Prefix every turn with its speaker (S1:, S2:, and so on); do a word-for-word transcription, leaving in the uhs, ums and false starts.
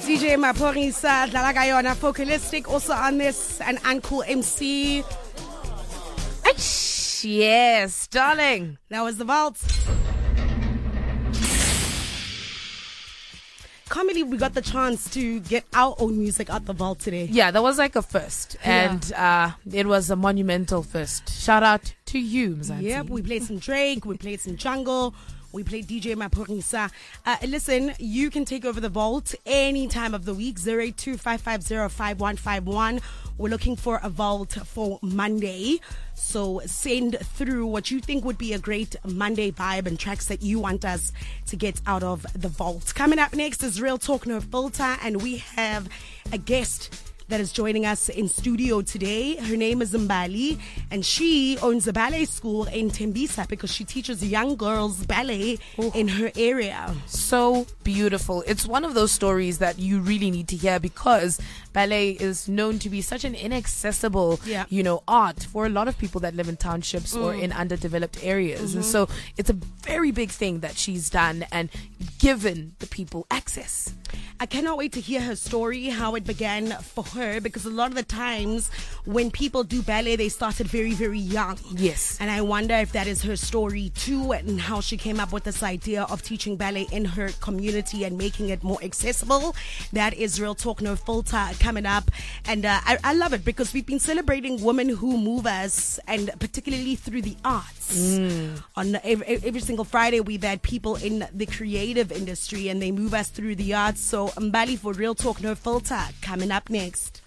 S1: D J Maphorisa, Dlala Kayona, Focalistic, also on this, and Uncool M C.
S2: Aish, yes, darling.
S1: That was the vault. Can't believe we got the chance to get our own music out the vault today.
S2: Yeah, that was like a first.
S1: Yeah.
S2: And uh, it was a monumental first. Shout out to you, Mzansi.
S1: Yep, we played some Drake, we played some Jungle, we played D J Maphorisa. Uh, listen, you can take over the vault any time of the week, zero eight two, five five zero, five one five one. We're looking for a vault for Monday. So send through what you think would be a great Monday vibe and tracks that you want us to get out of the vault. Coming up next is Real Talk No Filter, and we have a guest that is joining us in studio today. Her name is Mbali, and she owns a ballet school in Tembisa because she teaches young girls ballet Ooh. in her area.
S2: So beautiful. It's one of those stories that you really need to hear because ballet is known to be such an inaccessible,
S1: yeah.
S2: you know, art for a lot of people that live in townships mm. or in underdeveloped areas. Mm-hmm. And so it's a very big thing that she's done and given the people access.
S1: I cannot wait to hear her story, how it began for her, because a lot of the times when people do ballet, they started very, very young.
S2: Yes.
S1: And I wonder if that is her story too, and how she came up with this idea of teaching ballet in her community and making it more accessible. That is Real Talk No Filter coming up. And uh, I, I love it because we've been celebrating women who move us, and particularly through the arts.
S2: Mm.
S1: On every, every single Friday, we've had people in the creative industry and they move us through the arts. So Mbali for Real Talk No Filter coming up next.